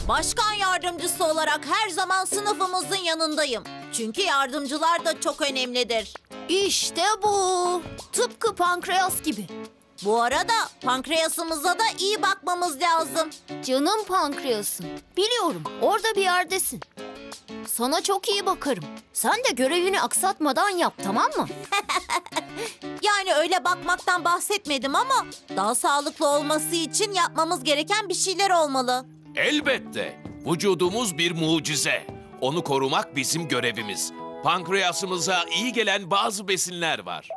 Başkan yardımcısı olarak her zaman sınıfımızın yanındayım. Çünkü yardımcılar da çok önemlidir. İşte bu. Tıpkı pankreas gibi. Bu arada pankreasımıza da iyi bakmamız lazım. Canım pankreasım. Biliyorum, orada bir yerdesin. Sana çok iyi bakarım. Sen de görevini aksatmadan yap, tamam mı? Yani öyle bakmaktan bahsetmedim ama daha sağlıklı olması için yapmamız gereken bir şeyler olmalı. Elbette. Vücudumuz bir mucize. Onu korumak bizim görevimiz. Pankreasımıza iyi gelen bazı besinler var.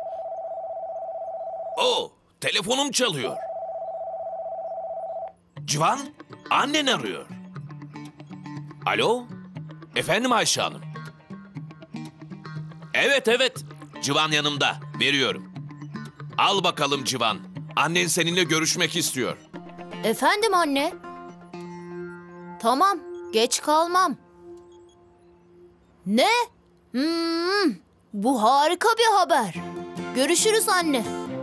Oo, telefonum çalıyor. Civan, annen arıyor. Alo? Efendim Ayşe Hanım? Evet, Civan yanımda. Veriyorum. Al bakalım Civan. Annen seninle görüşmek istiyor. Efendim anne. Tamam, geç kalmam. Ne? Bu harika bir haber. Görüşürüz anne.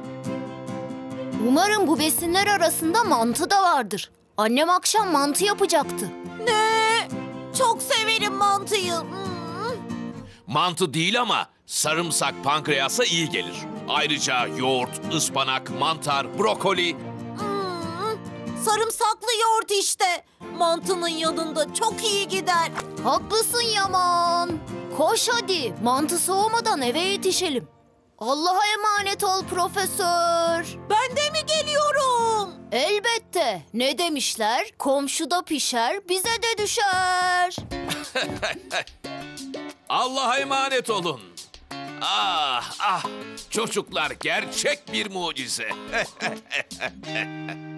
Umarım bu besinler arasında mantı da vardır. Annem akşam mantı yapacaktı. Ne? Çok severim mantıyı. Mantı değil ama sarımsak pankreasa iyi gelir. Ayrıca yoğurt, ıspanak, mantar, brokoli. Sarımsaklı yoğurt işte. Mantının yanında çok iyi gider. Haklısın Yaman. Koş hadi, mantı soğumadan eve yetişelim. Allah'a emanet ol profesör. Ben de mi geliyorum? Elbette. Ne demişler? Komşuda pişer, bize de düşer. Allah'a emanet olun. Ah, çocuklar gerçek bir mucize.